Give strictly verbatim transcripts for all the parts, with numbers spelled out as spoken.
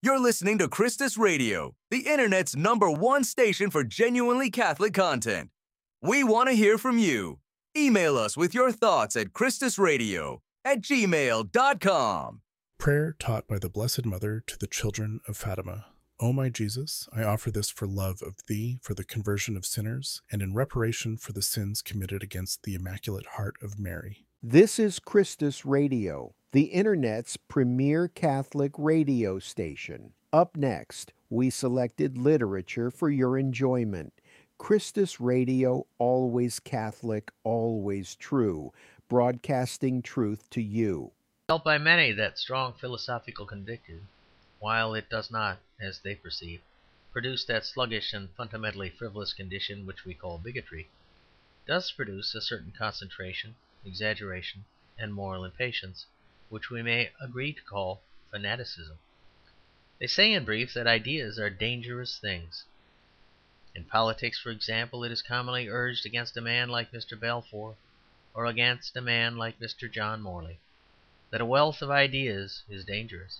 You're listening to Christus Radio, the Internet's number one station for genuinely Catholic content. We want to hear from you. Email us with your thoughts at christusradio at gmail dot com. Prayer taught by the Blessed Mother to the Children of Fatima. O my Jesus, I offer this for love of Thee, for the conversion of sinners, and in reparation for the sins committed against the Immaculate Heart of Mary. This is Christus Radio, the Internet's premier Catholic radio station. Up next, we selected literature for your enjoyment. Christus Radio, always Catholic, always true, broadcasting truth to you. Felt by many that strong philosophical conviction, while it does not, as they perceive, produce that sluggish and fundamentally frivolous condition which we call bigotry, does produce a certain concentration, exaggeration, and moral impatience, which we may agree to call fanaticism. They say, in brief, that ideas are dangerous things. In politics, for example, it is commonly urged against a man like Mister Balfour, or against a man like Mister John Morley, that a wealth of ideas is dangerous.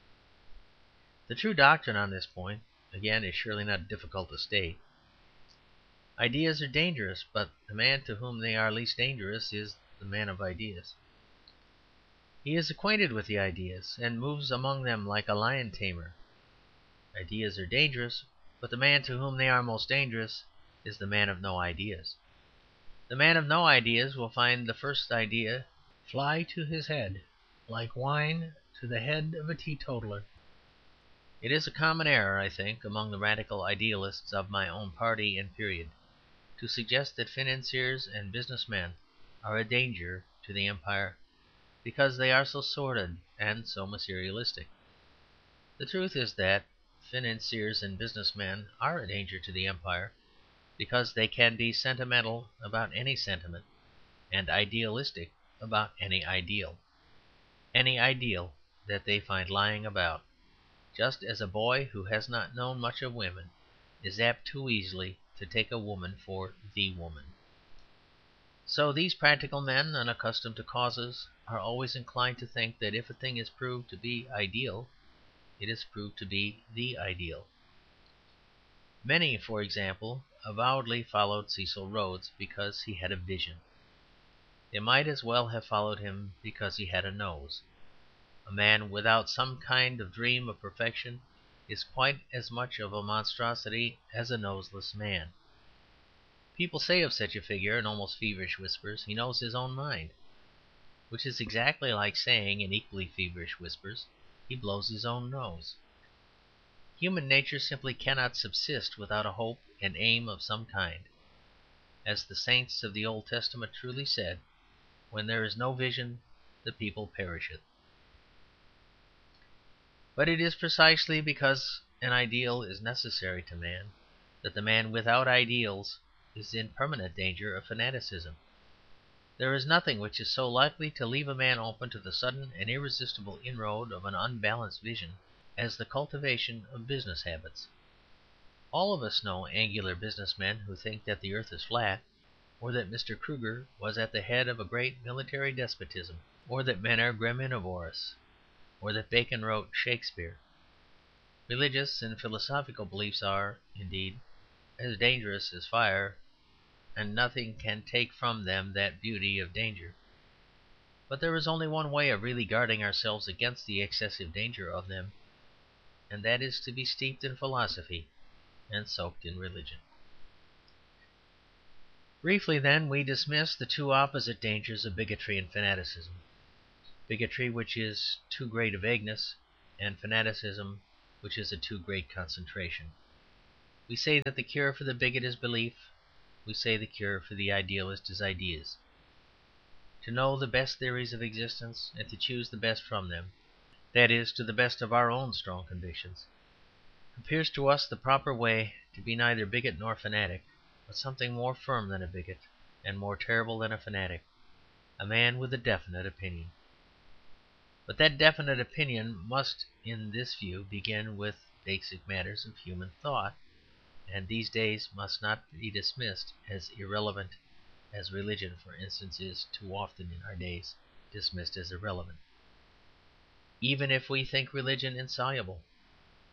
The true doctrine on this point, again, is surely not difficult to state. Ideas are dangerous, but the man to whom they are least dangerous is the man of ideas. He is acquainted with the ideas, and moves among them like a lion tamer. Ideas are dangerous, but the man to whom they are most dangerous is the man of no ideas. The man of no ideas will find the first idea fly to his head, like wine to the head of a teetotaler. It is a common error, I think, among the radical idealists of my own party and period, to suggest that financiers and business men are a danger to the empire because they are so sordid and so materialistic. The truth is that financiers and business men are a danger to the empire because they can be sentimental about any sentiment and idealistic about any ideal, any ideal that they find lying about, just as a boy who has not known much of women is apt too easily to take a woman for the woman. So these practical men, unaccustomed to causes, are always inclined to think that if a thing is proved to be ideal, it is proved to be the ideal. Many, for example, avowedly followed Cecil Rhodes because he had a vision. They might as well have followed him because he had a nose. A man without some kind of dream of perfection is quite as much of a monstrosity as a noseless man. People say of such a figure in almost feverish whispers, "He knows his own mind," which is exactly like saying in equally feverish whispers, "He blows his own nose." Human nature simply cannot subsist without a hope and aim of some kind. As the saints of the Old Testament truly said, "When there is no vision, the people perisheth." But it is precisely because an ideal is necessary to man that the man without ideals is in permanent danger of fanaticism. There is nothing which is so likely to leave a man open to the sudden and irresistible inroad of an unbalanced vision as the cultivation of business habits. All of us know angular business men who think that the earth is flat, or that Mister Kruger was at the head of a great military despotism, or that men are graminivorous, or that Bacon wrote Shakespeare. Religious and philosophical beliefs are, indeed, as dangerous as fire, and nothing can take from them that beauty of danger. But there is only one way of really guarding ourselves against the excessive danger of them, and that is to be steeped in philosophy and soaked in religion. Briefly, then, we dismiss the two opposite dangers of bigotry and fanaticism: bigotry, which is too great a vagueness, and fanaticism, which is a too great concentration. We say that the cure for the bigot is belief. We say the cure for the idealist is ideas. To know the best theories of existence and to choose the best from them, that is, to the best of our own strong convictions, appears to us the proper way to be neither bigot nor fanatic, but something more firm than a bigot and more terrible than a fanatic, a man with a definite opinion. But that definite opinion must, in this view, begin with basic matters of human thought, and these days must not be dismissed as irrelevant, as religion, for instance, is too often in our days dismissed as irrelevant. Even if we think religion insoluble,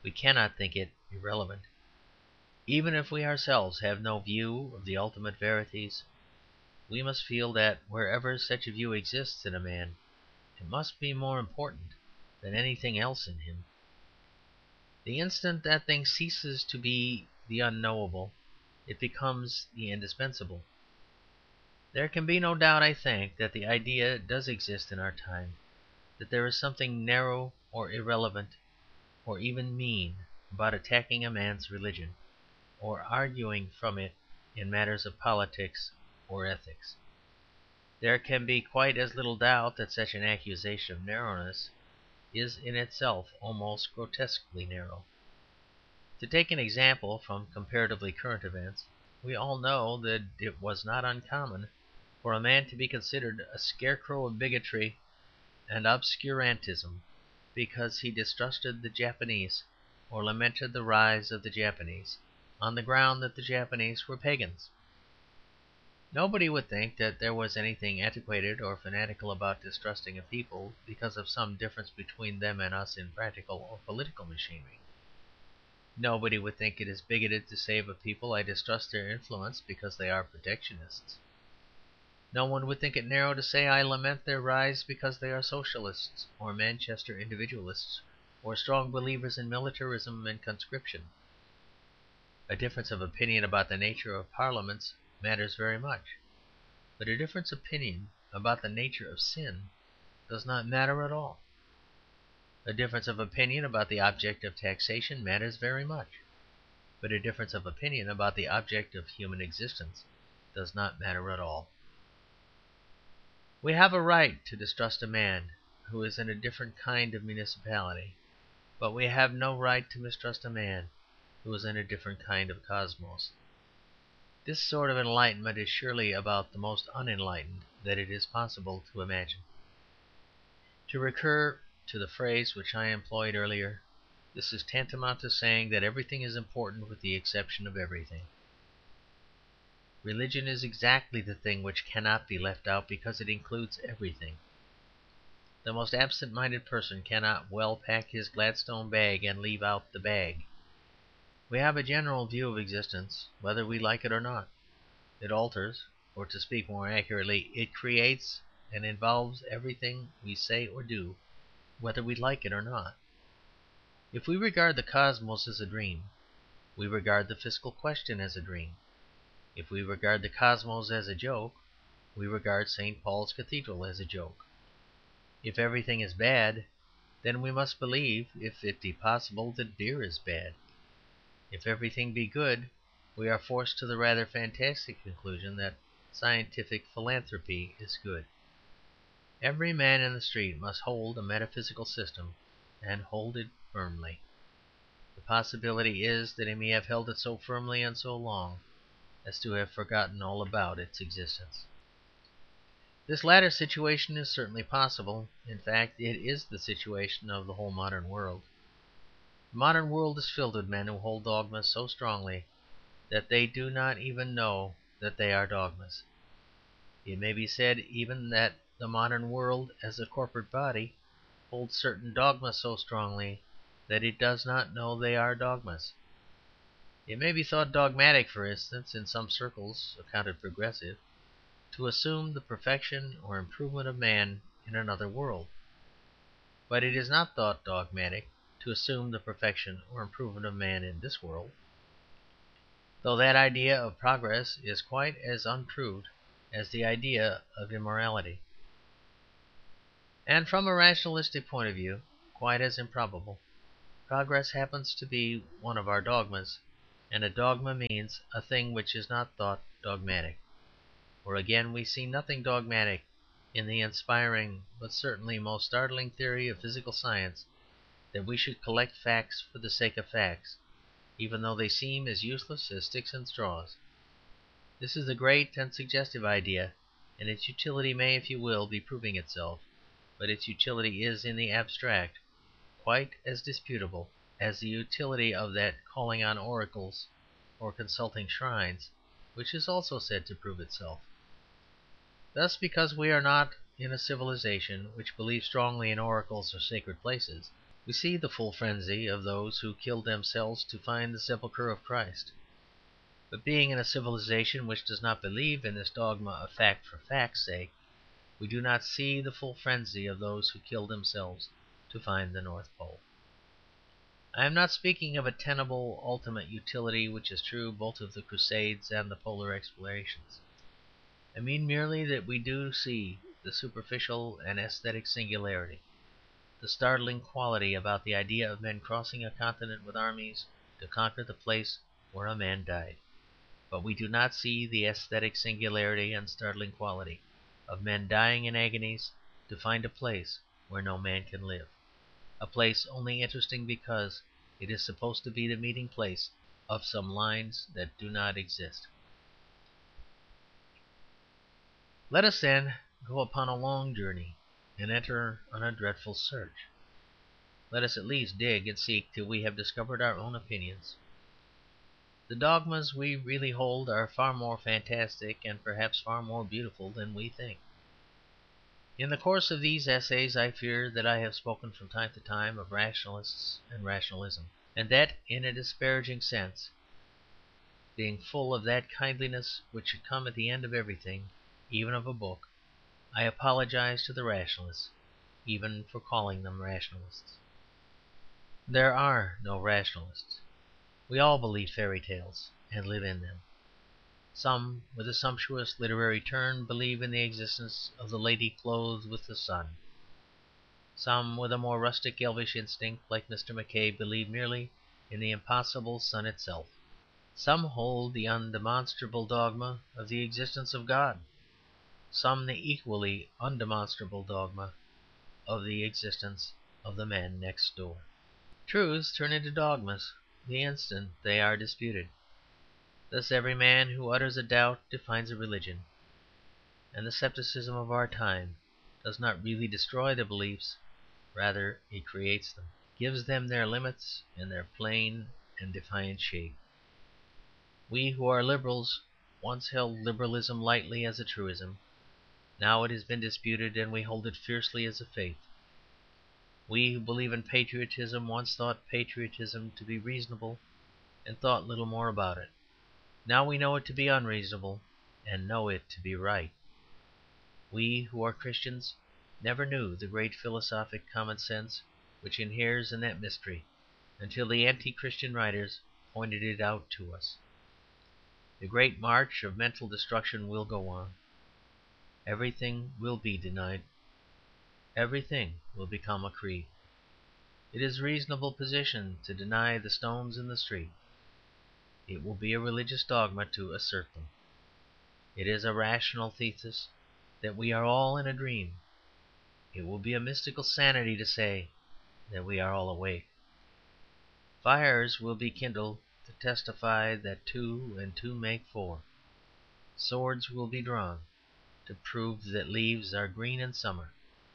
we cannot think it irrelevant. Even if we ourselves have no view of the ultimate verities, we must feel that wherever such a view exists in a man, it must be more important than anything else in him. The instant that thing ceases to be the unknowable, it becomes the indispensable. There can be no doubt, I think, that the idea does exist in our time, that there is something narrow or irrelevant or even mean about attacking a man's religion, or arguing from it in matters of politics or ethics. There can be quite as little doubt that such an accusation of narrowness is in itself almost grotesquely narrow. To take an example from comparatively current events, we all know that it was not uncommon for a man to be considered a scarecrow of bigotry and obscurantism because he distrusted the Japanese or lamented the rise of the Japanese on the ground that the Japanese were pagans. Nobody would think that there was anything antiquated or fanatical about distrusting a people because of some difference between them and us in practical or political machinery. Nobody would think it is bigoted to say of a people, "I distrust their influence because they are protectionists." No one would think it narrow to say, "I lament their rise because they are socialists or Manchester individualists or strong believers in militarism and conscription." A difference of opinion about the nature of parliaments matters very much, but a difference of opinion about the nature of sin does not matter at all. A difference of opinion about the object of taxation matters very much, but a difference of opinion about the object of human existence does not matter at all. We have a right to distrust a man who is in a different kind of municipality, but we have no right to mistrust a man who is in a different kind of cosmos. This sort of enlightenment is surely about the most unenlightened that it is possible to imagine. To recur to the phrase which I employed earlier, this is tantamount to saying that everything is important with the exception of everything. Religion is exactly the thing which cannot be left out because it includes everything. The most absent-minded person cannot well pack his Gladstone bag and leave out the bag. We have a general view of existence, whether we like it or not. It alters, or to speak more accurately, it creates and involves everything we say or do, whether we like it or not. If we regard the cosmos as a dream, we regard the fiscal question as a dream. If we regard the cosmos as a joke, we regard Saint Paul's Cathedral as a joke. If everything is bad, then we must believe, if it be possible, that beer is bad. If everything be good, we are forced to the rather fantastic conclusion that scientific philanthropy is good. Every man in the street must hold a metaphysical system, and hold it firmly. The possibility is that he may have held it so firmly and so long as to have forgotten all about its existence. This latter situation is certainly possible. In fact, it is the situation of the whole modern world. The modern world is filled with men who hold dogmas so strongly that they do not even know that they are dogmas. It may be said even that the modern world, as a corporate body, holds certain dogmas so strongly that it does not know they are dogmas. It may be thought dogmatic, for instance, in some circles accounted progressive, to assume the perfection or improvement of man in another world. But it is not thought dogmatic to assume the perfection or improvement of man in this world, though that idea of progress is quite as unproved as the idea of immorality, and from a rationalistic point of view quite as improbable. Progress happens to be one of our dogmas, and a dogma means a thing which is not thought dogmatic. Or again, we see nothing dogmatic in the inspiring but certainly most startling theory of physical science that we should collect facts for the sake of facts, even though they seem as useless as sticks and straws. This is a great and suggestive idea, and its utility may, if you will, be proving itself, but its utility is, in the abstract, quite as disputable as the utility of that calling on oracles or consulting shrines, which is also said to prove itself. Thus, because we are not in a civilization which believes strongly in oracles or sacred places, We see the full frenzy of those who killed themselves to find the sepulchre of Christ. But being in a civilization which does not believe in this dogma of fact for fact's sake, we do not see the full frenzy of those who killed themselves to find the North Pole. I am not speaking of a tenable ultimate utility which is true both of the Crusades and the polar explorations. I mean merely that we do see the superficial and aesthetic singularity, the startling quality about the idea of men crossing a continent with armies to conquer the place where a man died. But we do not see the aesthetic singularity and startling quality of men dying in agonies to find a place where no man can live, a place only interesting because it is supposed to be the meeting place of some lines that do not exist. Let us, then, go upon a long journey and enter on a dreadful search. Let us at least dig and seek till we have discovered our own opinions. The dogmas we really hold are far more fantastic and perhaps far more beautiful than we think. In the course of these essays I fear that I have spoken from time to time of rationalists and rationalism, and that in a disparaging sense, being full of that kindliness which should come at the end of everything, even of a book. I apologize to the rationalists, even for calling them rationalists. There are no rationalists. We all believe fairy tales and live in them. Some, with a sumptuous literary turn, believe in the existence of the lady clothed with the sun. Some, with a more rustic elvish instinct, like Mister McCabe, believe merely in the impossible sun itself. Some hold the undemonstrable dogma of the existence of God. Some the equally undemonstrable dogma of the existence of the man next door. Truths turn into dogmas the instant they are disputed. Thus every man who utters a doubt defines a religion. And the scepticism of our time does not really destroy the beliefs, rather it creates them, gives them their limits and their plain and defiant shape. We who are liberals once held liberalism lightly as a truism. Now it has been disputed, and we hold it fiercely as a faith. We who believe in patriotism once thought patriotism to be reasonable, and thought little more about it. Now we know it to be unreasonable, and know it to be right. We who are Christians never knew the great philosophic common sense which inheres in that mystery, until the anti-Christian writers pointed it out to us. The great march of mental destruction will go on. Everything will be denied. Everything will become a creed. It is a reasonable position to deny the stones in the street. It will be a religious dogma to assert them. It is a rational thesis that we are all in a dream. It will be a mystical sanity to say that we are all awake. Fires will be kindled to testify that two and two make four. Swords will be drawn to prove that leaves are green in summer.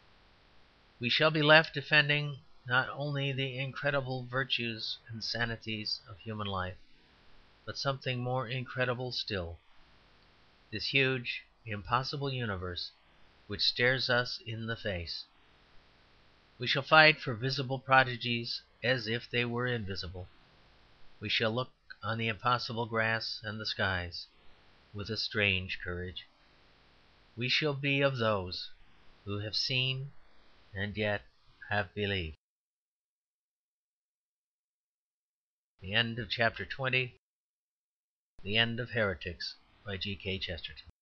We shall be left defending not only the incredible virtues and sanities of human life, but something more incredible still, this huge, impossible universe which stares us in the face. We shall fight for visible prodigies as if they were invisible. We shall look on the impossible grass and the skies with a strange courage. We shall be of those who have seen and yet have believed. The end of chapter twenty. The End of Heretics by G K Chesterton.